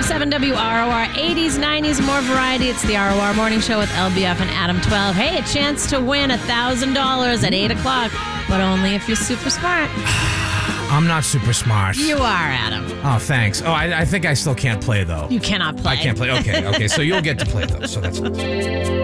101.7 WROR, 80s, 90s, more variety. It's the ROR Morning Show with LBF and Adam 12. Hey, a chance to win $1,000 at 8 o'clock, but only if you're super smart. I'm not super smart. You are, Adam. Oh, thanks. Oh, I think I still can't play, though. You cannot play. I can't play. Okay. So you'll get to play, though. So that's